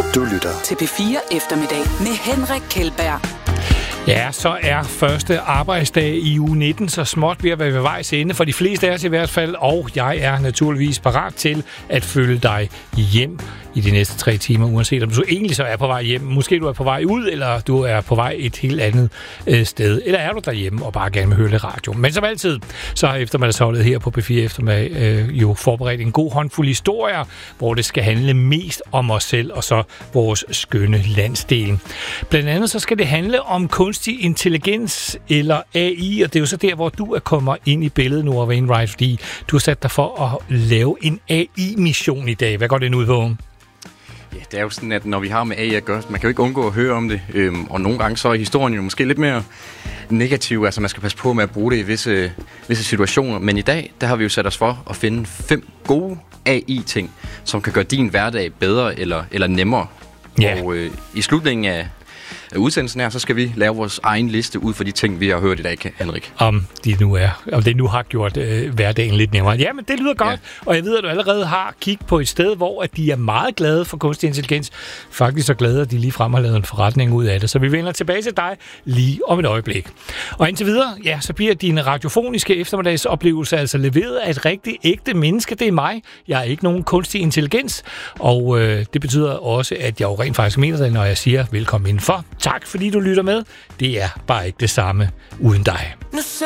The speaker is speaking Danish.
Du lytter til P4 Eftermiddag med Henrik Kjeldberg. Ja, så er første arbejdsdag i uge 19 så småt ved at være ved vejs ende, for de fleste af os i hvert fald, og jeg er naturligvis parat til at følge dig hjem i de næste 3 timer, uanset om du egentlig så er på vej hjem. Måske du er på vej ud, eller du er på vej et helt andet sted, eller er du derhjemme og bare gerne vil høre lidt radio. Men som altid, så har eftermiddagsholdet her på P4 Eftermiddag jo forberedt en god håndfuld historier, hvor det skal handle mest om os selv og så vores skønne landsdel. Blandt andet så skal det handle om kunstig intelligens eller AI, og det er jo så der, hvor du kommer ind i billedet nu, og Wainwright, fordi du har sat dig for at lave en AI-mission i dag. Hvad går det ud på? Ja, det er jo sådan, at når vi har med AI at gøre, man kan jo ikke undgå at høre om det, og nogle gange så er historien jo måske lidt mere negativ, altså man skal passe på med at bruge det i visse situationer, men i dag, der har vi jo sat os for at finde 5 gode AI-ting, som kan gøre din hverdag bedre eller nemmere. Yeah. Og i slutningen af udsendelsen her, så skal vi lave vores egen liste ud for de ting, vi har hørt i dag, Henrik. Om det nu har gjort hverdagen lidt nemmere. Ja, men det lyder godt, ja. Og jeg ved, at du allerede har kigget på et sted, hvor at de er meget glade for kunstig intelligens. Faktisk så glade, at de ligefrem har lavet en forretning ud af det. Så vi vender tilbage til dig lige om et øjeblik. Og indtil videre, ja, så bliver din radiofoniske eftermiddagsoplevelse altså leveret af et rigtig ægte menneske. Det er mig. Jeg er ikke nogen kunstig intelligens. Og det betyder også, at jeg jo rent faktisk mener det, når jeg siger velkommen indenfor. Tak fordi du lytter med. Det er bare ikke det samme uden dig.